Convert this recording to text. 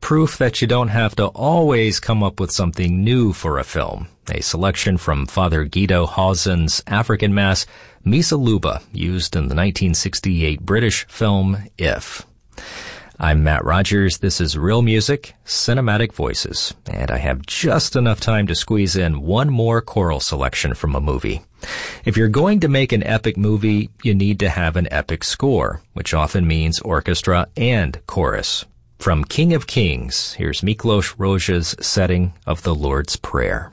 proof that you don't have to always come up with something new for a film. A selection from Father Guido Hawson's African Mass, Misa Luba, used in the 1968 British film If. I'm Matt Rogers. This is Real Music, Cinematic Voices, and I have just enough time to squeeze in one more choral selection from a movie. If you're going to make an epic movie, you need to have an epic score, which often means orchestra and chorus. From King of Kings, here's Miklos Rozsa's setting of the Lord's Prayer.